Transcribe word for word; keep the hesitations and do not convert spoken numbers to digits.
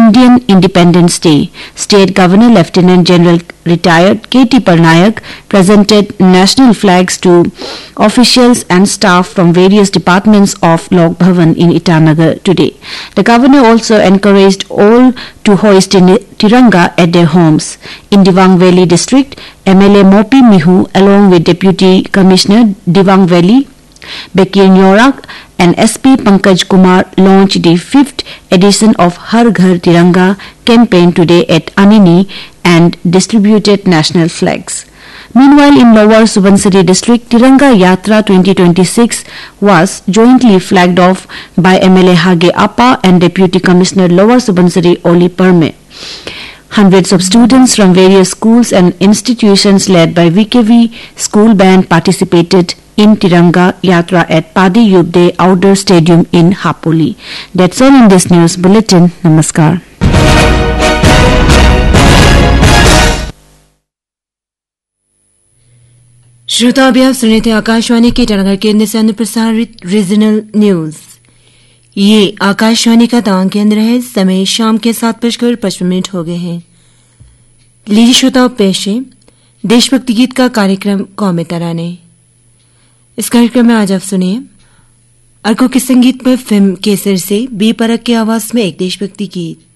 Indian Independence Day. State Governor Lieutenant General retired K T Parnayak presented national flags to officials and staff from various departments of Lok Bhavan in Itanagar today. The governor also encouraged all to hoist Tiranga at their homes. In Dibang Valley district, M L A Mopi Mihu along with Deputy Commissioner Dibang Valley Bekir Nyorak and S P Pankaj Kumar launched the fifth edition of Har Ghar Tiranga campaign today at Anini and distributed national flags. Meanwhile, in Lower Subansiri district, Tiranga Yatra twenty twenty-six was jointly flagged off by M L A Hage Appa and Deputy Commissioner Lower Subansiri Oli Parme. Hundreds of students from various schools and institutions led by V K V school band participated in Tiranga Yatra at Padi Yubde Outdoor Stadium in Hapoli. That's all in this news bulletin. Namaskar. श्रोता अभी आप सुने थे आकाशवाणी के ईटानगर केंद्र से अनुप्रसारित regional news. ये आकाशवाणी का तवांग केंद्र है। समय शाम के सात बजकर पचपन मिनट हो गए हैं। लीजिए श्रोताओं, पेश है देशभक्ति गीत का कार्यक्रम कौमे तराने। इस कार्यक्रम में आज आप सुनिए अर्को के संगीत में फिल्म केसर से बी परक की आवाज में एक देशभक्ति गीत।